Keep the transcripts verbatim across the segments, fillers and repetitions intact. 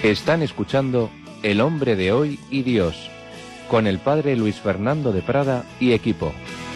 Están escuchando El hombre de hoy y Dios, con el padre Luis Fernando de Prada y equipo.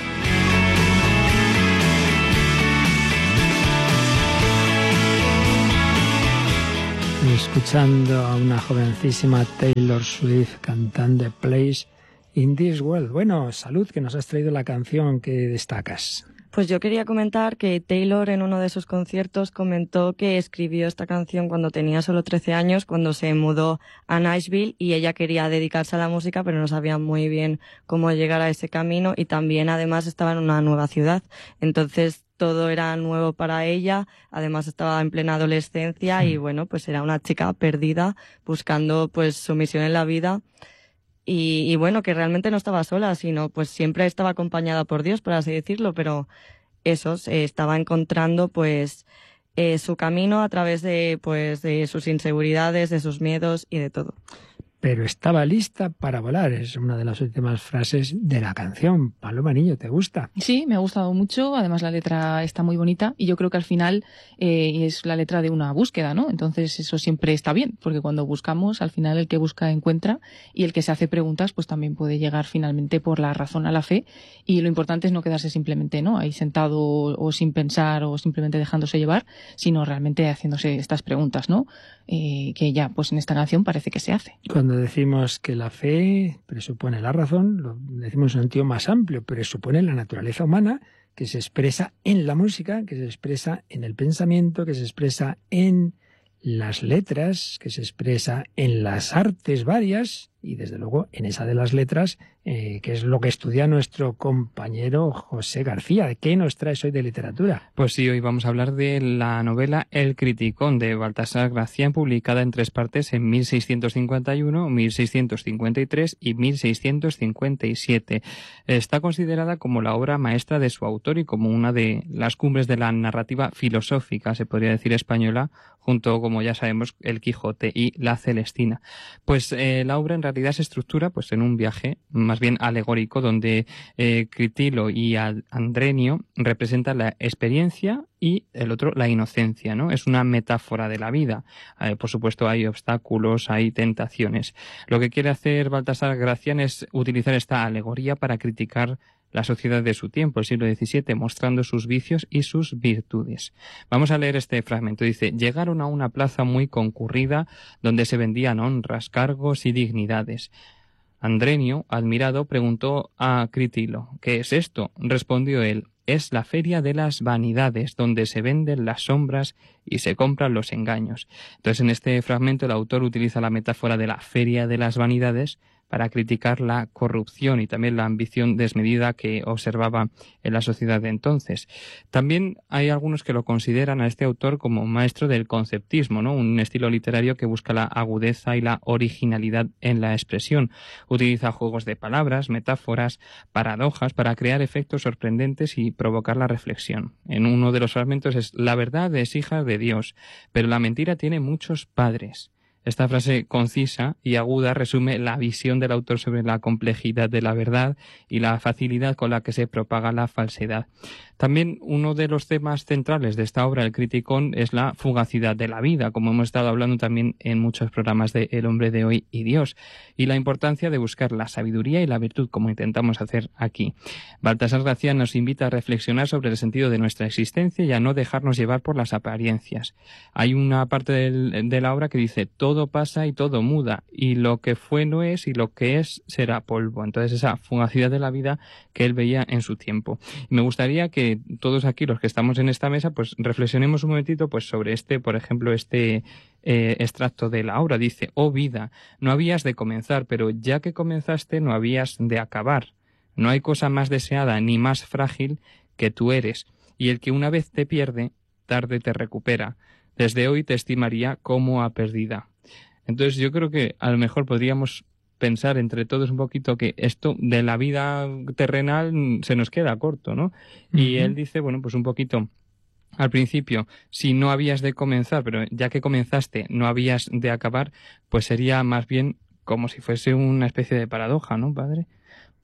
Escuchando a una jovencísima Taylor Swift cantando The Place in This World. Bueno, Salud, que nos has traído la canción que destacas. Pues yo quería comentar que Taylor en uno de sus conciertos comentó que escribió esta canción cuando tenía solo trece años, cuando se mudó a Nashville, y ella quería dedicarse a la música, pero no sabía muy bien cómo llegar a ese camino, y también además estaba en una nueva ciudad. Entonces todo era nuevo para ella, además estaba en plena adolescencia y bueno, pues era una chica perdida buscando pues su misión en la vida. Y, y bueno, que realmente no estaba sola, sino pues siempre estaba acompañada por Dios, por así decirlo, pero eso, se estaba encontrando pues eh, su camino a través de pues de sus inseguridades, de sus miedos y de todo. Pero estaba lista para volar, es una de las últimas frases de la canción. Paloma Niño, ¿te gusta? Sí, me ha gustado mucho, además la letra está muy bonita y yo creo que al final eh, es la letra de una búsqueda, ¿no? Entonces eso siempre está bien, porque cuando buscamos, al final el que busca encuentra, y el que se hace preguntas pues también puede llegar finalmente por la razón a la fe, y lo importante es no quedarse simplemente, ¿no?, ahí sentado o sin pensar o simplemente dejándose llevar, sino realmente haciéndose estas preguntas, ¿no? Eh, que ya pues en esta canción parece que se hace. Cuando decimos que la fe presupone la razón, lo decimos en un sentido más amplio, presupone la naturaleza humana que se expresa en la música, que se expresa en el pensamiento, que se expresa en las letras, que se expresa en las artes varias y desde luego en esa de las letras, eh, que es lo que estudia nuestro compañero José García. ¿Qué nos traes hoy de literatura? Pues sí, hoy vamos a hablar de la novela El Criticón de Baltasar Gracián, publicada en tres partes en mil seiscientos cincuenta y uno, mil seiscientos cincuenta y tres y mil seiscientos cincuenta y siete. Está considerada como la obra maestra de su autor y como una de las cumbres de la narrativa filosófica, se podría decir, española, junto, como ya sabemos, El Quijote y La Celestina. Pues eh, la obra en realidad se estructura pues en un viaje más bien alegórico donde eh, Critilo y Andrenio representan la experiencia y el otro la inocencia, ¿no? Es una metáfora de la vida. Eh, por supuesto hay obstáculos, hay tentaciones. Lo que quiere hacer Baltasar Gracián es utilizar esta alegoría para criticar la sociedad de su tiempo, el siglo diecisiete, mostrando sus vicios y sus virtudes. Vamos a leer este fragmento. Dice: llegaron a una plaza muy concurrida donde se vendían honras, cargos y dignidades. Andrenio, admirado, preguntó a Critilo: ¿qué es esto? Respondió él: es la feria de las vanidades, donde se venden las sombras y se compran los engaños. Entonces, en este fragmento el autor utiliza la metáfora de la feria de las vanidades para criticar la corrupción y también la ambición desmedida que observaba en la sociedad de entonces. También hay algunos que lo consideran a este autor como maestro del conceptismo, ¿no?, un estilo literario que busca la agudeza y la originalidad en la expresión. Utiliza juegos de palabras, metáforas, paradojas para crear efectos sorprendentes y provocar la reflexión. En uno de los fragmentos es: la verdad es hija de Dios, pero la mentira tiene muchos padres. Esta frase concisa y aguda resume la visión del autor sobre la complejidad de la verdad y la facilidad con la que se propaga la falsedad. También uno de los temas centrales de esta obra, El Criticón, es la fugacidad de la vida, como hemos estado hablando también en muchos programas de El hombre de hoy y Dios, y la importancia de buscar la sabiduría y la virtud, como intentamos hacer aquí. Baltasar Gracián nos invita a reflexionar sobre el sentido de nuestra existencia y a no dejarnos llevar por las apariencias. Hay una parte del, de la obra que dice: todo pasa y todo muda, y lo que fue no es, y lo que es será polvo. Entonces, esa fugacidad de la vida que él veía en su tiempo. Y me gustaría que todos aquí, los que estamos en esta mesa, pues reflexionemos un momentito pues sobre este, por ejemplo, este eh, extracto de la obra. Dice: oh vida, no habías de comenzar, pero ya que comenzaste no habías de acabar. No hay cosa más deseada ni más frágil que tú eres, y el que una vez te pierde, tarde te recupera. Desde hoy te estimaría como a perdida. Entonces yo creo que a lo mejor podríamos pensar entre todos un poquito que esto de la vida terrenal se nos queda corto, ¿no? Uh-huh. Y él dice, bueno, pues un poquito al principio, si no habías de comenzar, pero ya que comenzaste no habías de acabar, pues sería más bien como si fuese una especie de paradoja, ¿no, padre?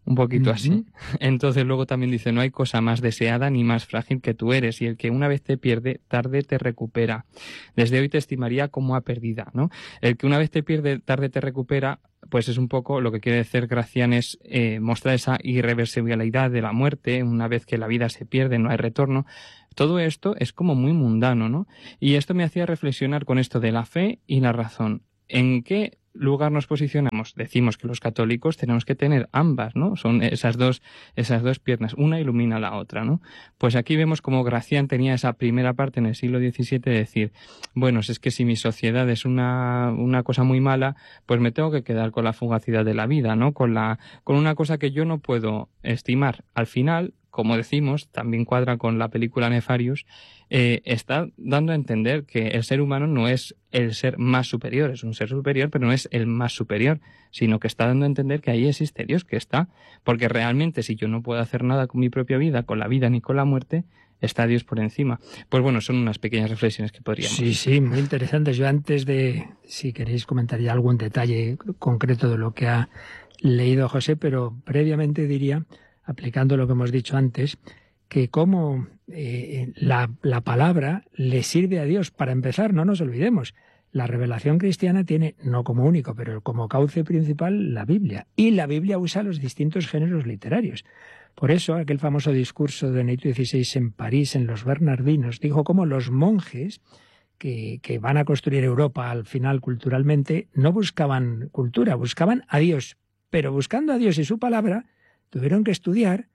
un poquito Uh-huh. así. Entonces luego también dice, no hay cosa más deseada ni más frágil que tú eres, y el que una vez te pierde, tarde te recupera. Desde hoy te estimaría como a perdida, ¿no? El que una vez te pierde, tarde te recupera, pues es un poco lo que quiere decir Gracián, es eh, mostrar esa irreversibilidad de la muerte. Una vez que la vida se pierde, no hay retorno. Todo esto es como muy mundano, ¿no? Y esto me hacía reflexionar con esto de la fe y la razón. ¿En qué lugar nos posicionamos? Decimos que los católicos tenemos que tener ambas, ¿no? Son esas dos, esas dos piernas, una ilumina a la otra, ¿no? Pues aquí vemos como Gracián tenía esa primera parte en el siglo diecisiete de decir, bueno, es que si mi sociedad es una, una cosa muy mala, pues me tengo que quedar con la fugacidad de la vida, ¿no? Con la, con una cosa que yo no puedo estimar. Al final, como decimos, también cuadra con la película Nefarious, eh, está dando a entender que el ser humano no es el ser más superior, es un ser superior, pero no es el más superior, sino que está dando a entender que ahí existe Dios, que está, porque realmente si yo no puedo hacer nada con mi propia vida, con la vida ni con la muerte, está Dios por encima. Pues bueno, son unas pequeñas reflexiones que podríamos... Sí, sí, muy interesantes. Yo antes de, si queréis comentar ya algún detalle concreto de lo que ha leído José, pero previamente diría, aplicando lo que hemos dicho antes, que cómo eh, la, la palabra le sirve a Dios. Para empezar, no nos olvidemos, la revelación cristiana tiene, no como único, pero como cauce principal, la Biblia. Y la Biblia usa los distintos géneros literarios. Por eso, aquel famoso discurso de Benedicto dieciséis en París, en los Bernardinos, dijo cómo los monjes que, que van a construir Europa al final culturalmente, no buscaban cultura, buscaban a Dios. Pero buscando a Dios y su palabra, tuvieron que estudiar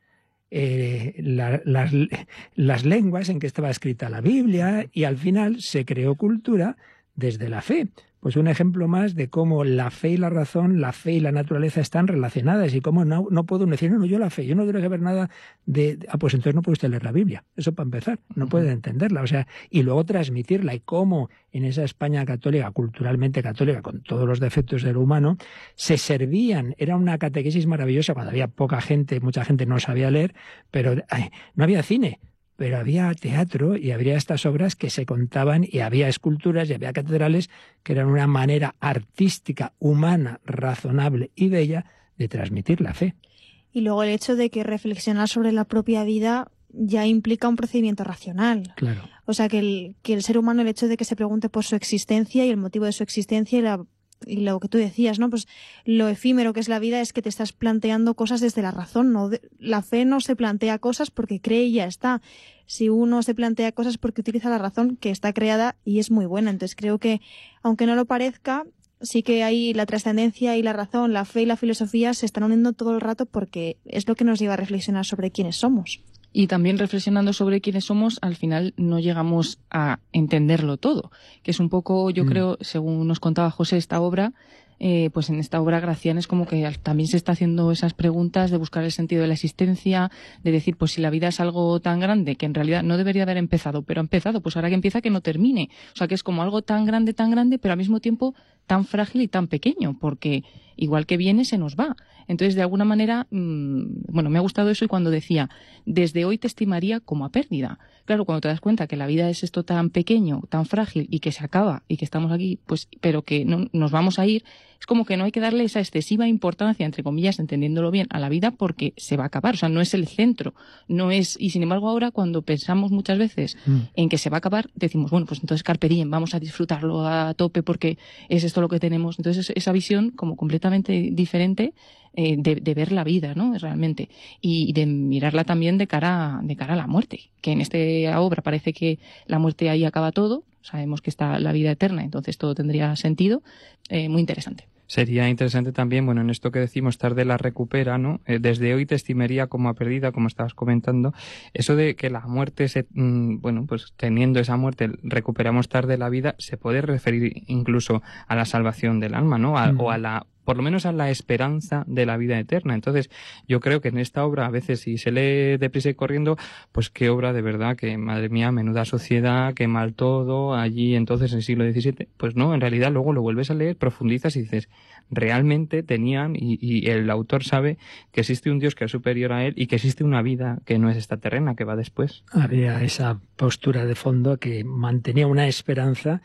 eh, la, las, las lenguas en que estaba escrita la Biblia, y al final se creó cultura desde la fe. Pues un ejemplo más de cómo la fe y la razón, la fe y la naturaleza están relacionadas, y cómo no, no puedo decir, no, no, yo la fe, yo no quiero saber nada de... Ah, pues entonces no puede usted leer la Biblia. Eso para empezar, no puede entenderla. O sea, y luego transmitirla, y cómo en esa España católica, culturalmente católica, con todos los defectos del humano, se servían. Era una catequesis maravillosa cuando había poca gente, mucha gente no sabía leer, pero ay, no había cine. Pero había teatro y había estas obras que se contaban, y había esculturas y había catedrales que eran una manera artística, humana, razonable y bella de transmitir la fe. Y luego el hecho de que reflexionar sobre la propia vida ya implica un procedimiento racional. Claro. O sea, que el, que el ser humano, el hecho de que se pregunte por su existencia y el motivo de su existencia y la y lo que tú decías, ¿no? Pues lo efímero que es la vida es que te estás planteando cosas desde la razón, ¿no? La fe no se plantea cosas porque cree y ya está. Si uno se plantea cosas porque utiliza la razón, que está creada y es muy buena. Entonces creo que, aunque no lo parezca, sí que hay la trascendencia y la razón, la fe y la filosofía se están uniendo todo el rato, porque es lo que nos lleva a reflexionar sobre quiénes somos. Y también reflexionando sobre quiénes somos, al final no llegamos a entenderlo todo, que es un poco, yo mm. creo, según nos contaba José, esta obra, eh, pues en esta obra Gracián es como que también se está haciendo esas preguntas de buscar el sentido de la existencia, de decir, pues si la vida es algo tan grande que en realidad no debería haber empezado, pero ha empezado, pues ahora que empieza que no termine. O sea, que es como algo tan grande, tan grande, pero al mismo tiempo tan frágil y tan pequeño, porque igual que viene se nos va. Entonces, de alguna manera, mmm, bueno, me ha gustado eso, y cuando decía, desde hoy te estimaría como a pérdida. Claro, cuando te das cuenta que la vida es esto tan pequeño, tan frágil, y que se acaba, y que estamos aquí, pues, pero que no nos vamos a ir, es como que no hay que darle esa excesiva importancia, entre comillas, entendiéndolo bien, a la vida, porque se va a acabar. O sea, no es el centro, no es, y sin embargo ahora cuando pensamos muchas veces mm. en que se va a acabar, decimos, bueno, pues entonces carpe diem, vamos a disfrutarlo a tope porque es esto lo que tenemos. Entonces esa visión como completamente diferente eh, de, de ver la vida, ¿no? Realmente, y de mirarla también de cara, de cara a la muerte, que en esta obra parece que la muerte ahí acaba todo, sabemos que está la vida eterna, entonces todo tendría sentido, eh, muy interesante. Sería interesante también, bueno, en esto que decimos, tarde la recupera, ¿no? Eh, desde hoy te estimaría como a perdida, como estabas comentando. Eso de que la muerte, se, mmm, bueno, pues teniendo esa muerte, recuperamos tarde la vida, se puede referir incluso a la salvación del alma, ¿no? A, mm. O a la, por lo menos a la esperanza de la vida eterna. Entonces, yo creo que en esta obra, a veces, si se lee deprisa y corriendo, pues qué obra de verdad, que madre mía, menuda sociedad, qué mal todo, allí entonces en el siglo diecisiete. Pues no, en realidad luego lo vuelves a leer, profundizas y dices, realmente tenían, y, y el autor sabe que existe un Dios que es superior a él y que existe una vida que no es esta terrena, que va después. Había esa postura de fondo que mantenía una esperanza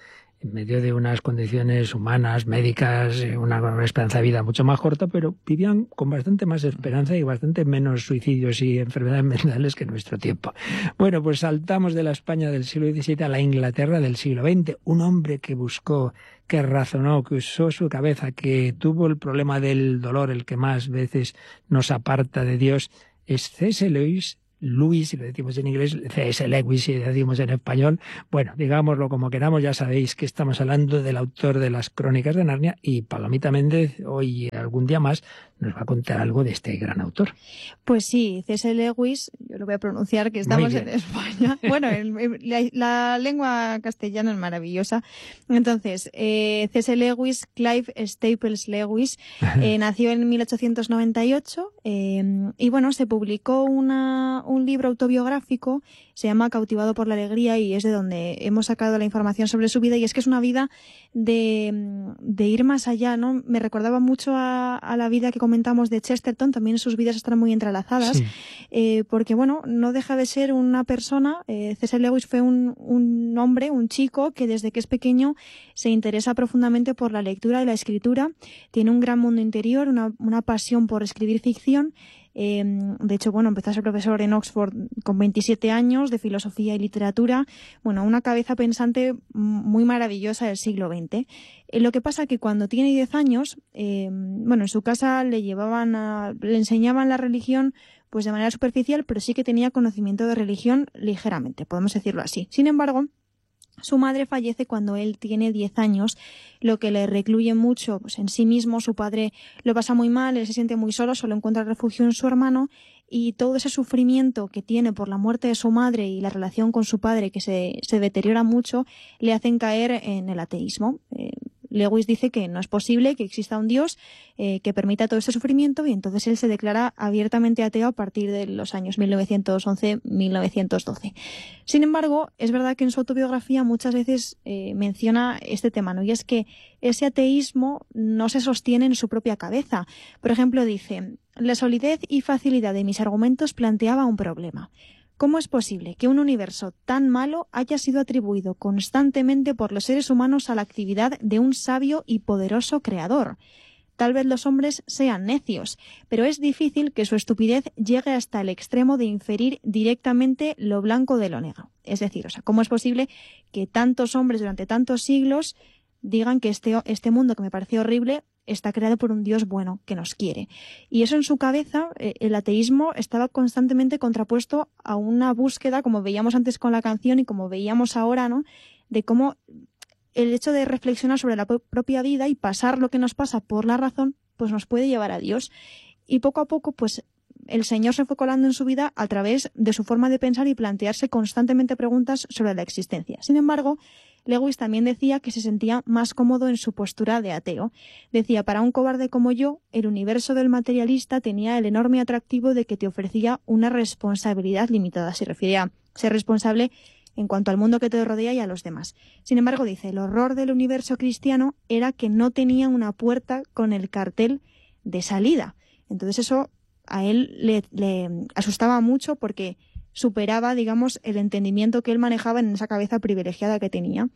en medio de unas condiciones humanas, médicas, una, una esperanza de vida mucho más corta, pero vivían con bastante más esperanza y bastante menos suicidios y enfermedades mentales que en nuestro tiempo. Bueno, pues saltamos de la España del siglo diecisiete a la Inglaterra del siglo veinte. Un hombre que buscó, que razonó, que usó su cabeza, que tuvo el problema del dolor, el que más veces nos aparta de Dios, es C S Lewis. Lewis, si lo decimos en inglés, C S Lewis, si lo decimos en español. Bueno, digámoslo como queramos, ya sabéis que estamos hablando del autor de las Crónicas de Narnia, y Palomita Méndez, hoy y algún día más, nos va a contar algo de este gran autor. Pues sí, C S Lewis, yo lo voy a pronunciar, que estamos en España. Bueno, el, el, la, la lengua castellana es maravillosa. Entonces, eh, C S Lewis, Clive Staples Lewis, eh, nació en mil ochocientos noventa y ocho eh, y bueno, se publicó una, un libro autobiográfico, se llama Cautivado por la alegría, y es de donde hemos sacado la información sobre su vida, y es que es una vida de, de ir más allá, ¿no? Me recordaba mucho a, a la vida que comentamos de Chesterton, también sus vidas están muy entrelazadas, sí. eh, porque bueno, no deja de ser una persona, eh, C S Lewis fue un, un hombre, un chico que desde que es pequeño se interesa profundamente por la lectura y la escritura, tiene un gran mundo interior, una, una pasión por escribir ficción. Eh, de hecho, bueno, empezó a ser profesor en Oxford con veintisiete años de filosofía y literatura. Bueno, una cabeza pensante muy maravillosa del siglo veinte. Eh, lo que pasa que cuando tiene diez años, eh, bueno, en su casa le llevaban a, le enseñaban la religión pues de manera superficial, pero sí que tenía conocimiento de religión ligeramente, podemos decirlo así. Sin embargo, su madre fallece cuando él tiene diez años, lo que le recluye mucho pues, en sí mismo. Su padre lo pasa muy mal, él se siente muy solo, solo encuentra refugio en su hermano, y todo ese sufrimiento que tiene por la muerte de su madre y la relación con su padre, que se, se deteriora mucho, le hacen caer en el ateísmo. Eh, Lewis dice que no es posible que exista un Dios eh, que permita todo este sufrimiento, y entonces él se declara abiertamente ateo a partir de los años mil novecientos once a mil novecientos doce. Sin embargo, es verdad que en su autobiografía muchas veces eh, menciona este tema, ¿no? Y es que ese ateísmo no se sostiene en su propia cabeza. Por ejemplo, dice: la solidez y facilidad de mis argumentos planteaba un problema. ¿Cómo es posible que un universo tan malo haya sido atribuido constantemente por los seres humanos a la actividad de un sabio y poderoso creador? Tal vez los hombres sean necios, pero es difícil que su estupidez llegue hasta el extremo de inferir directamente lo blanco de lo negro. Es decir, o sea, ¿cómo es posible que tantos hombres durante tantos siglos digan que este, este mundo que me parece horrible está creado por un Dios bueno que nos quiere? Y eso en su cabeza, eh, el ateísmo estaba constantemente contrapuesto a una búsqueda, como veíamos antes con la canción y como veíamos ahora, ¿no?, de cómo el hecho de reflexionar sobre la propia vida y pasar lo que nos pasa por la razón, pues nos puede llevar a Dios. Y poco a poco, pues el Señor se fue colando en su vida a través de su forma de pensar y plantearse constantemente preguntas sobre la existencia. Sin embargo, Lewis también decía que se sentía más cómodo en su postura de ateo. Decía: para un cobarde como yo, el universo del materialista tenía el enorme atractivo de que te ofrecía una responsabilidad limitada. Se refiere a ser responsable en cuanto al mundo que te rodea y a los demás. Sin embargo, dice, el horror del universo cristiano era que no tenía una puerta con el cartel de salida. Entonces eso a él le, le asustaba mucho, porque superaba, digamos, el entendimiento que él manejaba en esa cabeza privilegiada que tenía.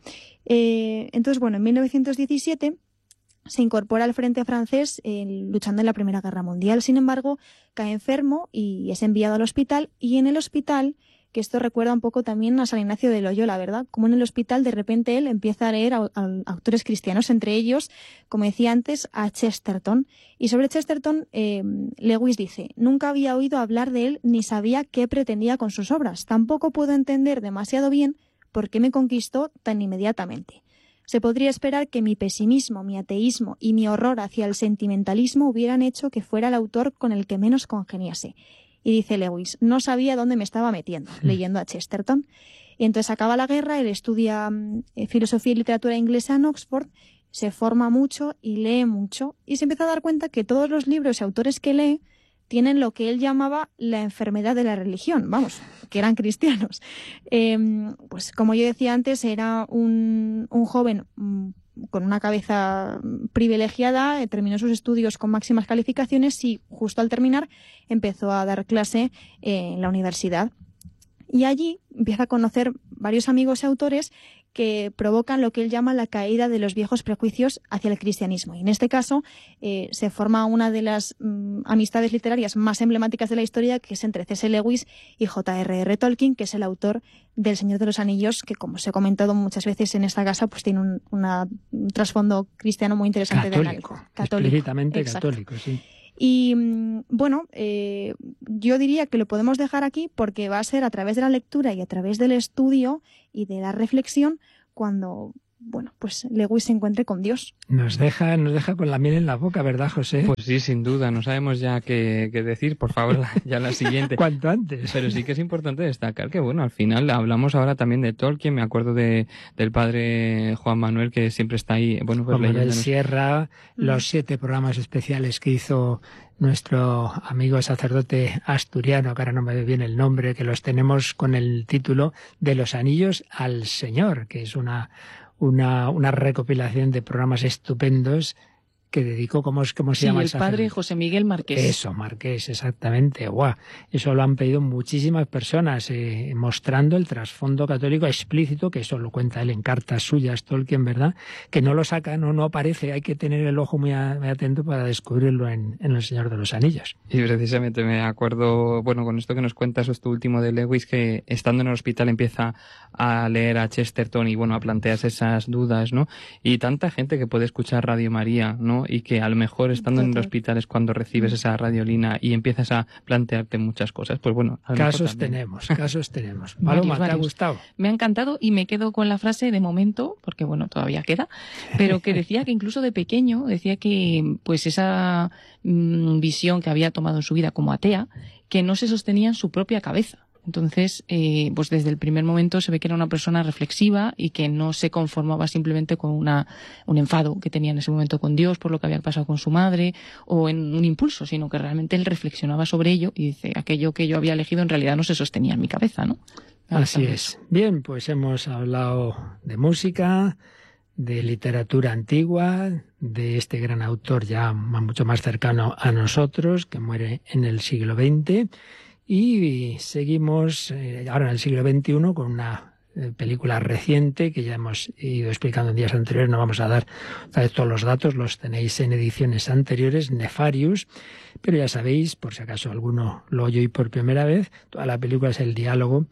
Eh, entonces, bueno, en mil novecientos diecisiete se incorpora al frente francés eh, luchando en la Primera Guerra Mundial. Sin embargo, cae enfermo y es enviado al hospital, y en el hospital, que esto recuerda un poco también a San Ignacio de Loyola, ¿verdad? Como en el hospital de repente él empieza a leer a, a autores cristianos, entre ellos, como decía antes, a Chesterton. Y sobre Chesterton, eh, Lewis dice: nunca había oído hablar de él ni sabía qué pretendía con sus obras. Tampoco puedo entender demasiado bien por qué me conquistó tan inmediatamente. Se podría esperar que mi pesimismo, mi ateísmo y mi horror hacia el sentimentalismo hubieran hecho que fuera el autor con el que menos congeniase. Y dice Lewis: no sabía dónde me estaba metiendo, leyendo a Chesterton. Y entonces acaba la guerra, él estudia eh, filosofía y literatura inglesa en Oxford, se forma mucho y lee mucho, y se empieza a dar cuenta que todos los libros y autores que lee tienen lo que él llamaba la enfermedad de la religión, vamos, que eran cristianos. Eh, pues como yo decía antes, era un, un joven mm, con una cabeza privilegiada, terminó sus estudios con máximas calificaciones y justo al terminar empezó a dar clase en la universidad. Y allí empieza a conocer varios amigos y autores que provocan lo que él llama la caída de los viejos prejuicios hacia el cristianismo. Y en este caso eh, se forma una de las mm, amistades literarias más emblemáticas de la historia, que es entre C S Lewis y J R R Tolkien, que es el autor del Señor de los Anillos, que, como se ha comentado muchas veces en esta casa, pues tiene un, una, un trasfondo cristiano muy interesante. Católico, de católico. Explícitamente Exacto. católico, sí. Y bueno, eh, yo diría que lo podemos dejar aquí porque va a ser a través de la lectura y a través del estudio y de la reflexión cuando, bueno, pues Lewis se encuentre con Dios. Nos deja, nos deja con la miel en la boca, ¿verdad, José? Pues sí, sin duda, no sabemos ya qué, qué decir, por favor, la, ya la siguiente. Cuanto antes. Pero sí que es importante destacar que, bueno, al final hablamos ahora también de Tolkien, me acuerdo de del padre Juan Manuel, que siempre está ahí, bueno, pues Juan Manuel leyéndonos. Sierra, los siete programas especiales que hizo nuestro amigo sacerdote asturiano, que ahora no me ve bien el nombre, que los tenemos con el título de Los Anillos al Señor, que es una, una, una recopilación de programas estupendos que dedicó, ¿cómo, es, cómo se sí, llama? el esa padre gente? José Miguel Marqués. Eso, Marqués, exactamente. Guau. Eso lo han pedido muchísimas personas, eh, mostrando el trasfondo católico explícito, que eso lo cuenta él en cartas suyas, Tolkien, ¿verdad? Que no lo saca, no, no aparece, hay que tener el ojo muy, a, muy atento para descubrirlo en, en El Señor de los Anillos. Y precisamente me acuerdo, bueno, con esto que nos cuentas, esto último de Lewis, que estando en el hospital empieza a leer a Chesterton y, bueno, a plantearse esas dudas, ¿no? Y tanta gente que puede escuchar Radio María, ¿no? Y que a lo mejor estando en el hospital es cuando recibes esa radiolina y empiezas a plantearte muchas cosas. Pues bueno, a lo casos mejor también. tenemos, casos tenemos. Paloma, ¿te ha gustado? Me ha encantado y me quedo con la frase de momento, porque bueno, todavía queda, pero que decía que incluso de pequeño, decía que pues esa mmm, visión que había tomado en su vida como atea, que no se sostenía en su propia cabeza. Entonces, eh, pues desde el primer momento se ve que era una persona reflexiva y que no se conformaba simplemente con una, un enfado que tenía en ese momento con Dios por lo que había pasado con su madre o en un impulso, sino que realmente él reflexionaba sobre ello y dice, aquello que yo había elegido en realidad no se sostenía en mi cabeza, ¿no? Así es. Bien, pues hemos hablado de música, de literatura antigua, de este gran autor ya mucho más cercano a nosotros, que muere en el siglo veinte. Y seguimos eh, ahora en el siglo veintiuno con una eh, película reciente que ya hemos ido explicando en días anteriores. No vamos a dar otra vez todos los datos, los tenéis en ediciones anteriores, Nefarious. Pero ya sabéis, por si acaso alguno lo oye hoy por primera vez, toda la película es el diálogo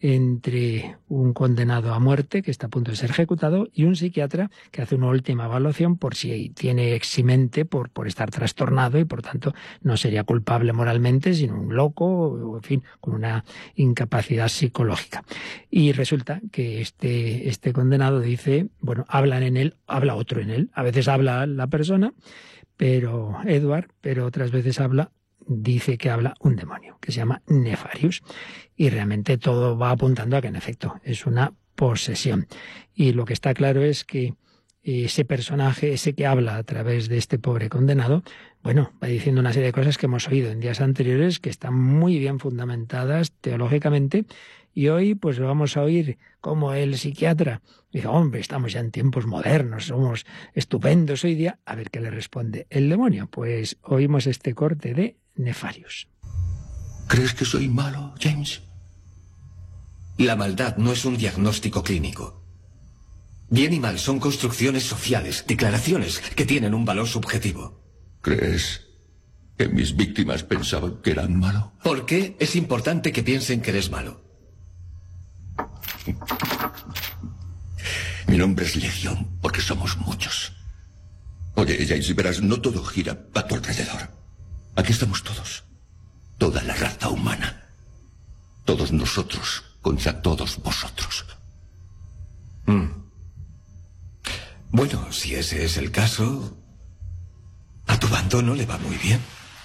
entre un condenado a muerte que está a punto de ser ejecutado y un psiquiatra que hace una última evaluación por si tiene eximente por, por estar trastornado y por tanto no sería culpable moralmente, sino un loco o, en fin, con una incapacidad psicológica. Y resulta que este, este condenado dice, bueno, hablan en él, habla otro en él, a veces habla la persona, pero Edward, pero otras veces habla dice que habla un demonio, que se llama Nefarious, y realmente todo va apuntando a que en efecto es una posesión. Y lo que está claro es que ese personaje, ese que habla a través de este pobre condenado, bueno, va diciendo una serie de cosas que hemos oído en días anteriores que están muy bien fundamentadas teológicamente, y hoy pues vamos a oír como el psiquiatra dice, hombre, estamos ya en tiempos modernos, somos estupendos hoy día. A ver qué le responde el demonio. Pues oímos este corte de Nefarious. ¿Crees que soy malo, James? La maldad no es un diagnóstico clínico. Bien y mal son construcciones sociales, declaraciones que tienen un valor subjetivo. ¿Crees que mis víctimas pensaban que eran malo? ¿Por qué es importante que piensen que eres malo? Mi nombre es Legión porque somos muchos. Oye, James, verás, no todo gira a tu alrededor. Aquí estamos todos. Toda la raza humana. Todos nosotros contra todos vosotros. Mm. Bueno, si ese es el caso, a tu bando no le va muy bien.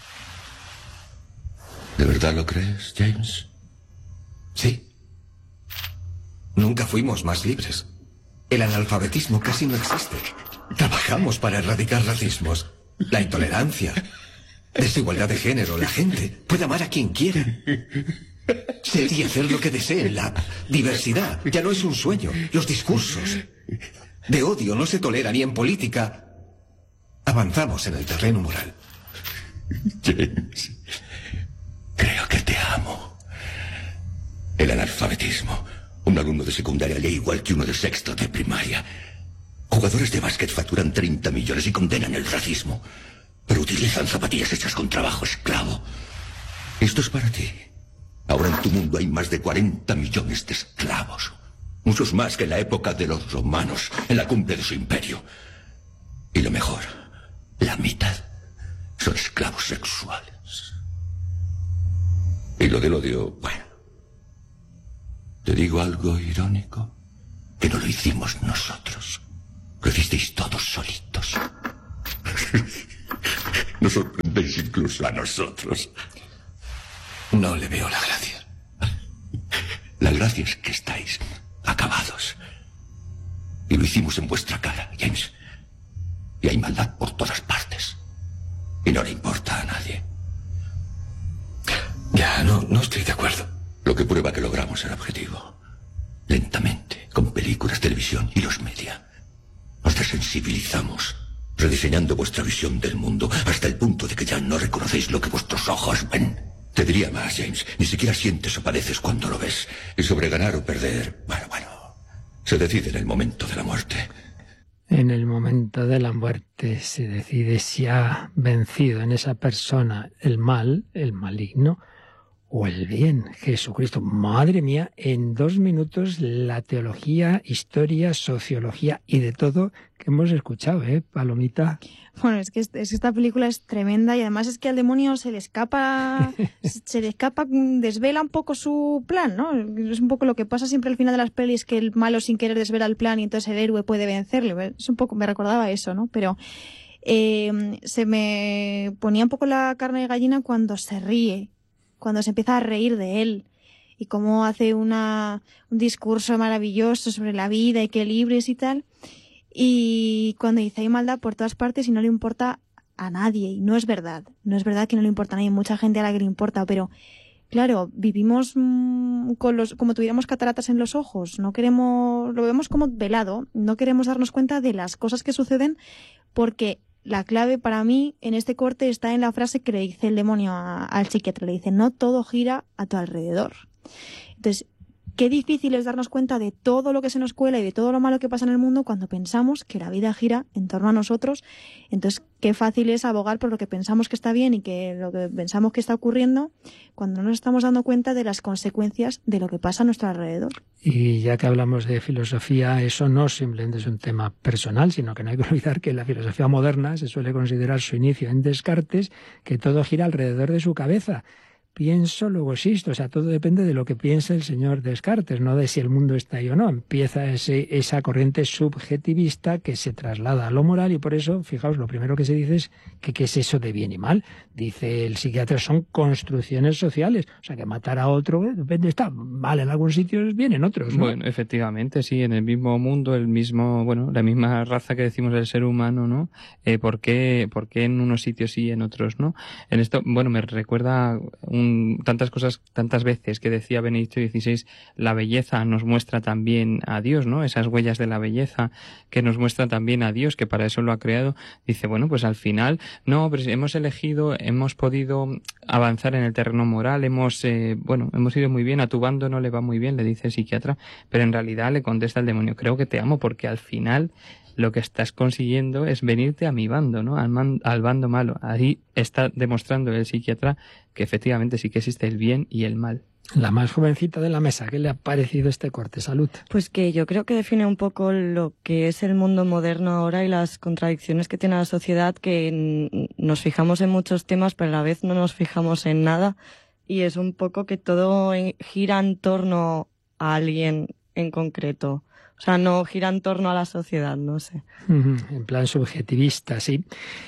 ¿De verdad lo crees, James? Sí. Nunca fuimos más libres. El analfabetismo casi no existe. Trabajamos para erradicar racismos, la intolerancia, desigualdad de género. La gente puede amar a quien quiera. Ser y hacer lo que desee. La diversidad ya no es un sueño. Los discursos de odio no se toleran y en política avanzamos en el terreno moral. James, creo que te amo. El analfabetismo Un alumno de secundaria lee igual que uno de sexto de primaria. Jugadores de básquet facturan treinta millones y condenan el racismo, pero utilizan zapatillas hechas con trabajo esclavo. Esto es para ti. Ahora en tu mundo hay más de cuarenta millones de esclavos. Muchos más que en la época de los romanos, en la cumbre de su imperio. Y lo mejor, la mitad son esclavos sexuales. Y lo del odio, bueno. ¿Te digo algo irónico? Que no lo hicimos nosotros. Lo hicisteis todos solitos. Nos sorprendéis incluso a nosotros. No le veo la gracia. La gracia es que estáis acabados. Y lo hicimos en vuestra cara, James. Y hay maldad por todas partes. Y no le importa a nadie. Ya, no, no estoy de acuerdo. Lo que prueba que logramos el objetivo. Lentamente, con películas, televisión y los media. Nos desensibilizamos, rediseñando vuestra visión del mundo hasta el punto de que ya no reconocéis lo que vuestros ojos ven. Te diría más, James. Ni siquiera sientes o padeces cuando lo ves. Y sobre ganar o perder, bueno, bueno, se decide en el momento de la muerte. En el momento de la muerte se decide si ha vencido en esa persona el mal, el maligno, o el bien. Jesucristo, madre mía, en dos minutos la teología, historia, sociología y de todo que hemos escuchado, ¿eh, Palomita? Bueno, es que, es que esta película es tremenda y además es que al demonio se le escapa, se le escapa, desvela un poco su plan, ¿no? Es un poco lo que pasa siempre al final de las pelis, que el malo sin querer desvela el plan y entonces el héroe puede vencerle. Es un poco, me recordaba eso, ¿no? Pero eh, se me ponía un poco la carne de gallina cuando se ríe, cuando se empieza a reír de él y cómo hace una, un discurso maravilloso sobre la vida y que libres y tal. Y cuando dice hay maldad por todas partes y no le importa a nadie, y no es verdad, no es verdad que no le importa a nadie, mucha gente a la que le importa, pero claro, vivimos mmm, con los, como tuviéramos cataratas en los ojos, no queremos, lo vemos como velado, no queremos darnos cuenta de las cosas que suceden, porque la clave para mí en este corte está en la frase que le dice el demonio a, al psiquiatra, le dice, no todo gira a tu alrededor. Entonces, qué difícil es darnos cuenta de todo lo que se nos cuela y de todo lo malo que pasa en el mundo cuando pensamos que la vida gira en torno a nosotros. Entonces, qué fácil es abogar por lo que pensamos que está bien y que lo que pensamos que está ocurriendo cuando no nos estamos dando cuenta de las consecuencias de lo que pasa a nuestro alrededor. Y ya que hablamos de filosofía, eso no simplemente es un tema personal, sino que no hay que olvidar que la filosofía moderna se suele considerar su inicio en Descartes, que todo gira alrededor de su cabeza. Pienso, luego existo. O sea, todo depende de lo que piense el señor Descartes, no de si el mundo está ahí o no. Empieza ese, esa corriente subjetivista que se traslada a lo moral y por eso, fijaos, lo primero que se dice es que qué es eso de bien y mal. Dice el psiquiatra, son construcciones sociales. O sea, que matar a otro, eh, depende, está mal en algunos sitios, bien en otros, ¿no? Bueno, efectivamente, sí, en el mismo mundo, el mismo, bueno, la misma raza que decimos del ser humano, ¿no? Eh, ¿por qué, por qué en unos sitios sí y en otros no? En esto, bueno, me recuerda un tantas cosas, tantas veces que decía Benedicto dieciséis, la belleza nos muestra también a Dios, ¿no? Esas huellas de la belleza que nos muestra también a Dios, que para eso lo ha creado. Dice, bueno, pues al final, no, pero hemos elegido, hemos podido avanzar en el terreno moral, hemos, eh, bueno, hemos ido muy bien, a tu bando no le va muy bien, le dice el psiquiatra, pero en realidad le contesta el demonio, creo que te amo porque al final lo que estás consiguiendo es venirte a mi bando, ¿no? Al, man, al bando malo. Ahí está demostrando el psiquiatra que efectivamente sí que existe el bien y el mal. La más jovencita de la mesa, ¿qué le ha parecido este corte? Salud. Pues que yo creo que define un poco lo que es el mundo moderno ahora y las contradicciones que tiene la sociedad, que nos fijamos en muchos temas, pero a la vez no nos fijamos en nada. Y es un poco que todo gira en torno a alguien en concreto. O sea, no gira en torno a la sociedad, no sé. En plan subjetivista, sí.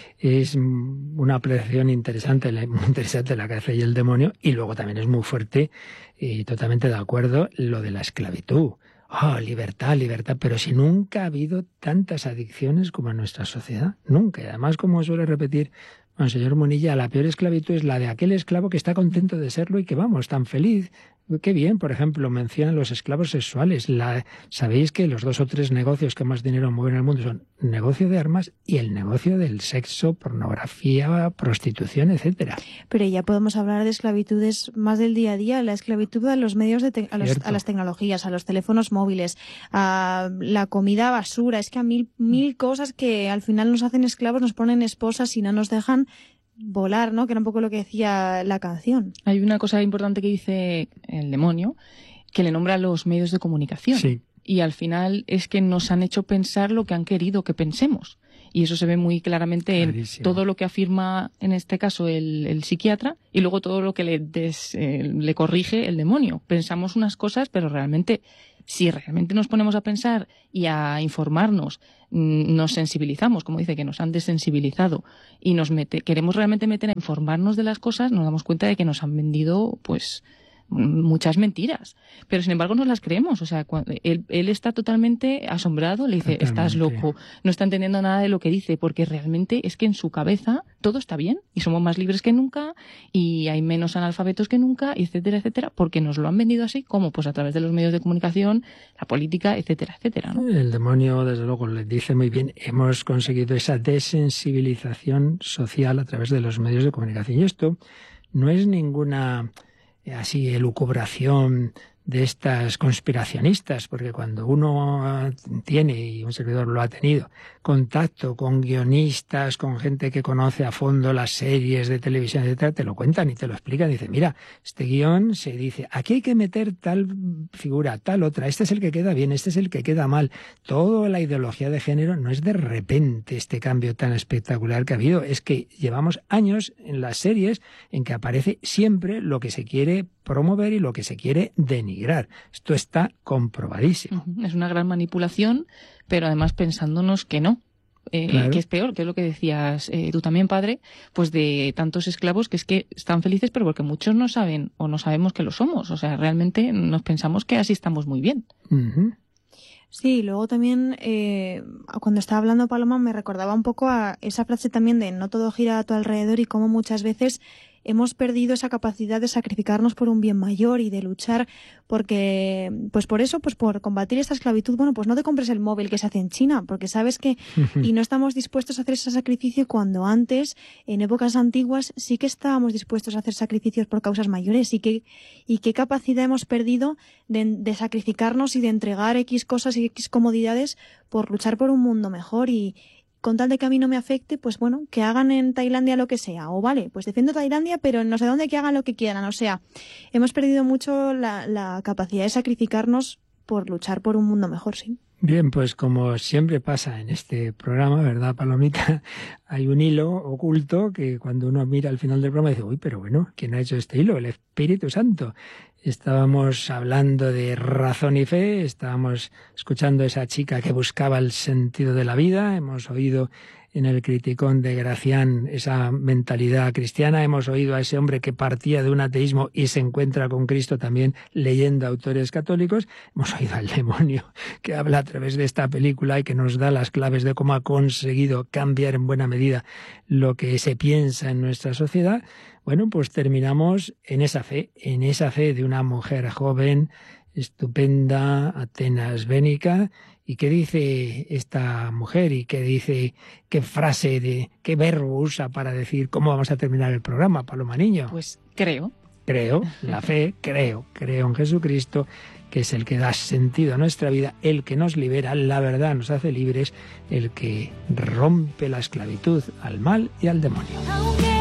Es una apreciación interesante, muy interesante la que hace ahí el demonio. Y luego también es muy fuerte y totalmente de acuerdo lo de la esclavitud. Oh, libertad, libertad. Pero si nunca ha habido tantas adicciones como en nuestra sociedad. Nunca. Y además, como suele repetir Monseñor Munilla, la peor esclavitud es la de aquel esclavo que está contento de serlo y que, vamos, tan feliz Qué bien, por ejemplo, mencionan los esclavos sexuales. La, Sabéis que los dos o tres negocios que más dinero mueven en el mundo son negocio de armas y el negocio del sexo, pornografía, prostitución, etcétera. Pero ya podemos hablar de esclavitudes más del día a día, la esclavitud a los medios, de te- a, los, a las tecnologías, a los teléfonos móviles, a la comida basura. Es que a mil, mil cosas que al final nos hacen esclavos, nos ponen esposas y no nos dejan volar, ¿no? Que era un poco lo que decía la canción. Hay una cosa importante que dice el demonio, que le nombra los medios de comunicación. Sí. Y al final es que nos han hecho pensar lo que han querido que pensemos. Y eso se ve muy claramente Clarísimo. en todo lo que afirma, en este caso, el, el psiquiatra, y luego todo lo que le, des, eh, le corrige el demonio. Pensamos unas cosas, pero realmente, si realmente nos ponemos a pensar y a informarnos, nos sensibilizamos, como dice, que nos han desensibilizado, y nos mete, queremos realmente meter a informarnos de las cosas, nos damos cuenta de que nos han vendido, pues, muchas mentiras, pero sin embargo no las creemos. O sea, cuando él, él está totalmente asombrado, le dice, Totalmente. Estás loco, no está entendiendo nada de lo que dice, porque realmente es que en su cabeza todo está bien y somos más libres que nunca y hay menos analfabetos que nunca, etcétera, etcétera, porque nos lo han vendido así, como pues a través de los medios de comunicación, la política, etcétera, etcétera, ¿no? El demonio, desde luego, le dice muy bien, hemos conseguido esa desensibilización social a través de los medios de comunicación. Y esto no es ninguna así elucubración de estas conspiracionistas, porque cuando uno tiene, y un servidor lo ha tenido, contacto con guionistas, con gente que conoce a fondo las series de televisión, etcétera, te lo cuentan y te lo explican. Dice, mira, este guión se dice, aquí hay que meter tal figura, tal otra, este es el que queda bien, este es el que queda mal. Toda la ideología de género no es de repente este cambio tan espectacular que ha habido, es que llevamos años en las series en que aparece siempre lo que se quiere promover y lo que se quiere denigrar. Esto está comprobadísimo. Es una gran manipulación, pero además pensándonos que no. Eh, Claro. Que es peor, que es lo que decías eh, tú también, padre, pues de tantos esclavos que es que están felices, pero porque muchos no saben o no sabemos que lo somos. O sea, realmente nos pensamos que así estamos muy bien. Uh-huh. Sí, luego también eh, cuando estaba hablando Paloma me recordaba un poco a esa frase también de no todo gira a tu alrededor y cómo muchas veces hemos perdido esa capacidad de sacrificarnos por un bien mayor y de luchar porque, pues por eso, pues por combatir esta esclavitud, bueno, pues no te compres el móvil que se hace en China, porque sabes que, y no estamos dispuestos a hacer ese sacrificio cuando antes, en épocas antiguas, sí que estábamos dispuestos a hacer sacrificios por causas mayores y qué, y qué capacidad hemos perdido de, de sacrificarnos y de entregar X cosas y X comodidades por luchar por un mundo mejor y con tal de que a mí no me afecte, pues bueno, que hagan en Tailandia lo que sea. O vale, pues defiendo Tailandia, pero no sé dónde que hagan lo que quieran. O sea, hemos perdido mucho la, la capacidad de sacrificarnos por luchar por un mundo mejor, sí. Bien, pues como siempre pasa en este programa, ¿verdad, Palomita? Hay un hilo oculto que cuando uno mira al final del programa dice, uy, pero bueno, ¿quién ha hecho este hilo? El Espíritu Santo. Estábamos hablando de razón y fe, estábamos escuchando a esa chica que buscaba el sentido de la vida, hemos oído en el Criticón de Gracián esa mentalidad cristiana, hemos oído a ese hombre que partía de un ateísmo y se encuentra con Cristo también leyendo autores católicos, hemos oído al demonio que habla a través de esta película y que nos da las claves de cómo ha conseguido cambiar en buena medida lo que se piensa en nuestra sociedad. Bueno, pues terminamos en esa fe, en esa fe de una mujer joven, estupenda, Atenas Bénica. ¿Y qué dice esta mujer? ¿Y qué dice, qué frase, de qué verbo usa para decir cómo vamos a terminar el programa, Paloma Niño? Pues creo. Creo, la fe, creo, creo en Jesucristo, que es el que da sentido a nuestra vida, el que nos libera, la verdad nos hace libres, el que rompe la esclavitud al mal y al demonio.